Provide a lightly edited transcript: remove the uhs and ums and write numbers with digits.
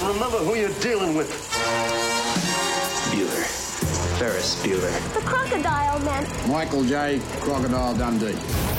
remember who you're dealing with. Bueller. Ferris Bueller. The Crocodile Man. Michael J. Crocodile Dundee.